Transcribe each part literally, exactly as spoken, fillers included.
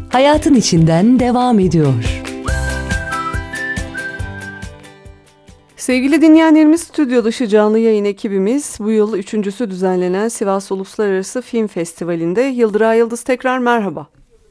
hayatın içinden devam ediyor. Sevgili dinleyenlerimiz, stüdyo dışı canlı yayın ekibimiz bu yıl üçüncüsü düzenlenen Sivas Uluslararası Film Festivali'nde. Yıldıray Yıldız, tekrar merhaba.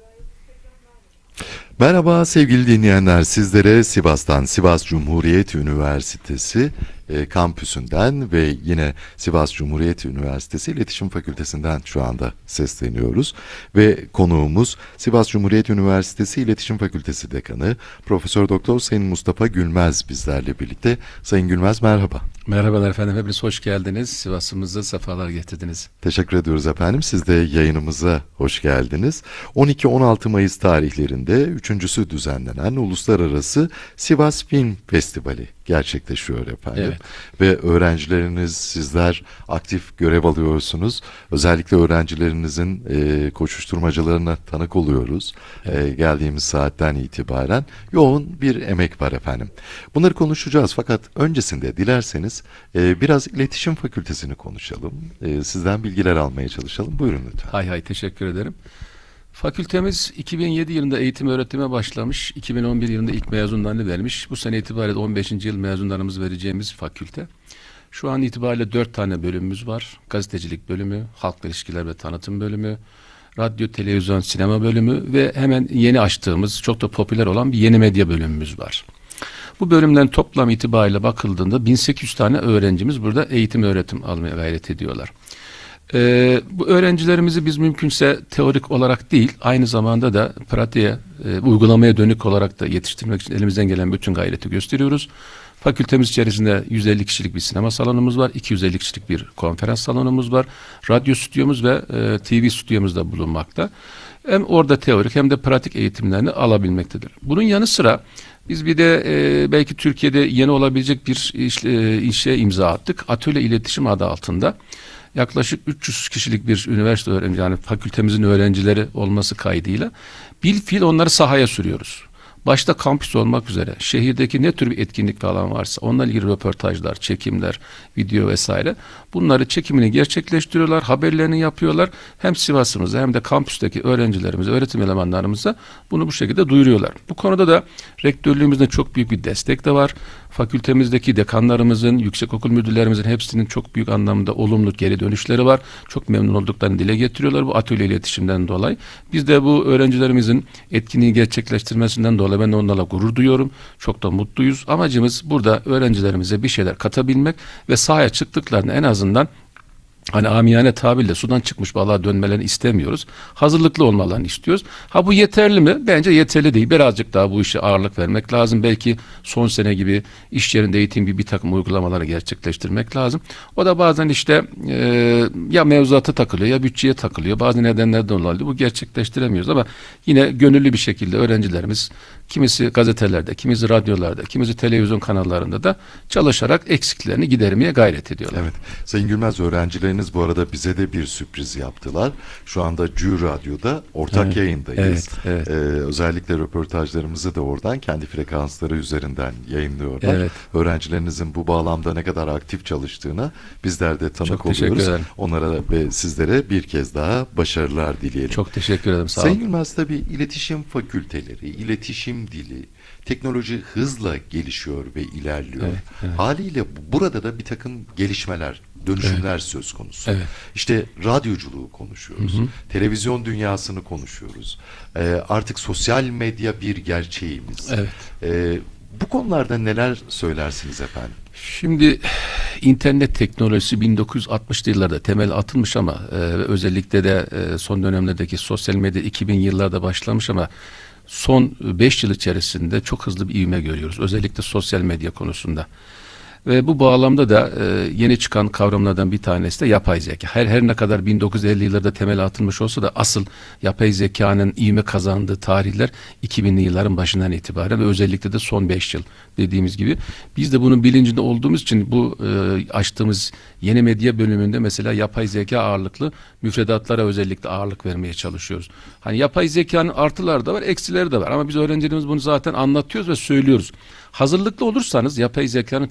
Merhaba sevgili dinleyenler, sizlere Sivas'tan, Sivas Cumhuriyet Üniversitesi e, kampüsünden ve yine Sivas Cumhuriyet Üniversitesi İletişim Fakültesinden şu anda sesleniyoruz. Ve konuğumuz Sivas Cumhuriyet Üniversitesi İletişim Fakültesi Dekanı Profesör Doktor Sayın Mustafa Gülmez bizlerle birlikte. Sayın Gülmez, merhaba. Merhabalar efendim, hepiniz hoş geldiniz. Sivas'ımıza sefalar getirdiniz. Teşekkür ediyoruz efendim. Siz de yayınımıza hoş geldiniz. on iki on altı Mayıs tarihlerinde üçüncüsü düzenlenen Uluslararası Sivas Film Festivali gerçekleşiyor efendim. Evet. Ve öğrencileriniz, sizler aktif görev alıyorsunuz. Özellikle öğrencilerinizin e, koşuşturmacalarına tanık oluyoruz. Evet. E, geldiğimiz saatten itibaren yoğun bir emek var efendim. Bunları konuşacağız, fakat öncesinde dilerseniz e, biraz iletişim fakültesini konuşalım. E, sizden bilgiler almaya çalışalım. Buyurun lütfen. Hay hay, teşekkür ederim. Fakültemiz iki bin yedi yılında eğitim öğretime başlamış, iki bin on bir yılında ilk mezunlarını vermiş. Bu sene itibariyle on beşinci yıl mezunlarımızı vereceğimiz fakülte. Şu an itibariyle dört tane bölümümüz var. Gazetecilik bölümü, halkla ilişkiler ve tanıtım bölümü, radyo, televizyon, sinema bölümü ve hemen yeni açtığımız, çok da popüler olan bir yeni medya bölümümüz var. Bu bölümlerin toplam itibariyle bakıldığında bin sekiz yüz tane öğrencimiz burada eğitim öğretim almaya gayret ediyorlar. Ee, bu öğrencilerimizi biz mümkünse teorik olarak değil, aynı zamanda da pratiğe, e, uygulamaya dönük olarak da yetiştirmek için elimizden gelen bütün gayreti gösteriyoruz. Fakültemiz içerisinde yüz elli kişilik bir sinema salonumuz var, iki yüz elli kişilik bir konferans salonumuz var, radyo stüdyomuz ve e, T V stüdyomuz da bulunmakta. Hem orada teorik hem de pratik eğitimlerini alabilmektedir. Bunun yanı sıra biz bir de e, belki Türkiye'de yeni olabilecek bir iş, e, işe imza attık. Atölye İletişim adı altında. Yaklaşık üç yüz kişilik bir üniversite öğrenci, yani fakültemizin öğrencileri olması kaydıyla bilfiil onları sahaya sürüyoruz. Başta kampüs olmak üzere şehirdeki ne tür bir etkinlik falan varsa onunla ilgili röportajlar, çekimler, video vesaire, bunları çekimini gerçekleştiriyorlar, haberlerini yapıyorlar. Hem Sivas'ımıza hem de kampüsteki öğrencilerimize, öğretim elemanlarımıza bunu bu şekilde duyuruyorlar. Bu konuda da rektörlüğümüzde çok büyük bir destek de var. Fakültemizdeki dekanlarımızın, yüksekokul müdürlerimizin hepsinin çok büyük anlamda olumlu geri dönüşleri var. Çok memnun olduklarını dile getiriyorlar bu atölye iletişimden dolayı. Biz de bu öğrencilerimizin etkinliği gerçekleştirmesinden dolayı ben de onlarla gurur duyuyorum. Çok da mutluyuz. Amacımız burada öğrencilerimize bir şeyler katabilmek ve sahaya çıktıklarını en azından, hani amiyane tabirle, sudan çıkmış balığa dönmelerini istemiyoruz. Hazırlıklı olmalarını istiyoruz. Ha, bu yeterli mi? Bence yeterli değil. Birazcık daha bu işe ağırlık vermek lazım. Belki son sene gibi iş yerinde eğitim gibi bir takım uygulamaları gerçekleştirmek lazım. O da bazen işte e, ya mevzuata takılıyor ya bütçeye takılıyor. Bazı nedenlerden dolayı bu gerçekleştiremiyoruz ama yine gönüllü bir şekilde öğrencilerimiz kimisi gazetelerde, kimisi radyolarda, kimisi televizyon kanallarında da çalışarak eksiklerini gidermeye gayret ediyorlar. Evet. Sayın Gülmez, öğrencileriniz bu arada bize de bir sürpriz yaptılar. Şu anda C Ü Radyo'da ortak evet, yayındayız. Evet, evet. Ee, özellikle röportajlarımızı da oradan kendi frekansları üzerinden yayınlıyorlar. Evet. Öğrencilerinizin bu bağlamda ne kadar aktif çalıştığına bizler de tanık Çok oluyoruz. Onlara ve sizlere bir kez daha başarılar dileyelim. Çok teşekkür ederim. Sağ olun. Sayın Gülmez, tabii iletişim fakülteleri, iletişim dili, teknoloji hızla gelişiyor ve ilerliyor. Evet, evet. Haliyle burada da bir takım gelişmeler, dönüşümler evet, söz konusu. Evet. İşte radyoculuğu konuşuyoruz. Hı hı. Televizyon dünyasını konuşuyoruz. Ee, artık sosyal medya bir gerçeğimiz. Evet. Ee, bu konularda neler söylersiniz efendim? Şimdi internet teknolojisi bin dokuz yüz altmışlı yıllarda temel atılmış ama e, özellikle de e, son dönemlerdeki sosyal medya iki bin yıllarda başlamış ama son beş yıl içerisinde çok hızlı bir ivme görüyoruz. Özellikle sosyal medya konusunda. Ve bu bağlamda da e, yeni çıkan kavramlardan bir tanesi de yapay zeka. Her her ne kadar bin dokuz yüz elli yıllarda temel atılmış olsa da asıl yapay zekanın ivme kazandığı tarihler iki binli yılların başından itibaren ve özellikle de son beş yıl dediğimiz gibi. Biz de bunun bilincinde olduğumuz için bu e, açtığımız yeni medya bölümünde mesela yapay zeka ağırlıklı müfredatlara özellikle ağırlık vermeye çalışıyoruz. Hani yapay zekanın artıları da var, eksileri de var ama biz öğrencilerimiz bunu zaten anlatıyoruz ve söylüyoruz. Hazırlıklı olursanız yapay zekanın çok büyük avantajları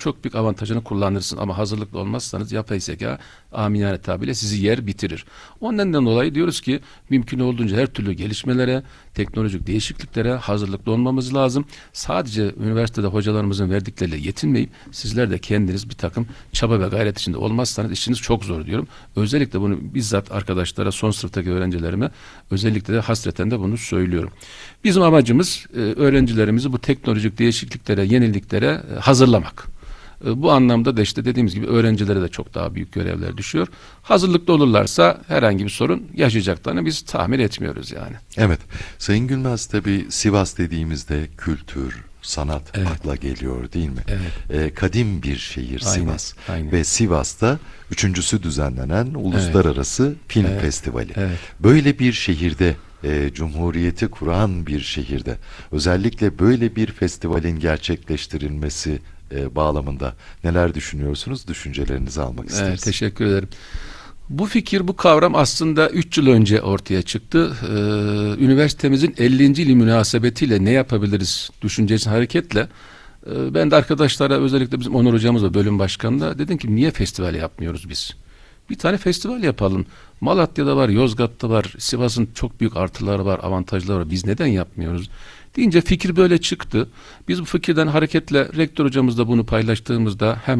avantajını kullanırsın ama hazırlıklı olmazsanız yapay zeka amiyane tabirle sizi yer bitirir. O nedenden dolayı diyoruz ki mümkün olduğunca her türlü gelişmelere, teknolojik değişikliklere hazırlıklı olmamız lazım. Sadece üniversitede hocalarımızın verdikleriyle yetinmeyip sizler de kendiniz bir takım çaba ve gayret içinde olmazsanız işiniz çok zor diyorum. Özellikle bunu bizzat arkadaşlara, son sınıftaki öğrencilerime özellikle de hasreten de bunu söylüyorum. Bizim amacımız e, öğrencilerimizi bu teknolojik değişikliklere, yeniliklere e, hazırlamak. E, bu anlamda da işte dediğimiz gibi öğrencilere de çok daha büyük görevler düşüyor. Hazırlıklı olurlarsa herhangi bir sorun yaşayacaklarını biz tahmin etmiyoruz yani. Evet. Sayın Gülmez, tabii Sivas dediğimizde kültür, sanat Evet. akla geliyor değil mi? Evet. Ee, kadim bir şehir Aynen, Sivas. aynen. Ve Sivas'ta üçüncüsü düzenlenen Uluslararası Film Evet. Festivali. Evet. Böyle bir şehirde, e, Cumhuriyeti kuran bir şehirde özellikle böyle bir festivalin gerçekleştirilmesi e, bağlamında neler düşünüyorsunuz? Düşüncelerinizi almak isteriz. Evet, teşekkür ederim. Bu fikir, bu kavram aslında üç yıl önce ortaya çıktı. Ee, üniversitemizin ellinci yılı münasebetiyle ne yapabiliriz düşüncesi hareketle e, ben de arkadaşlara, özellikle bizim Onur hocamız ve bölüm başkanına dedim ki niye festival yapmıyoruz biz? Bir tane festival yapalım. Malatya'da var, Yozgat'ta var, Sivas'ın çok büyük artıları var, avantajları var. Biz neden yapmıyoruz? Deyince fikir böyle çıktı. Biz bu fikirden hareketle rektör hocamızla bunu paylaştığımızda hem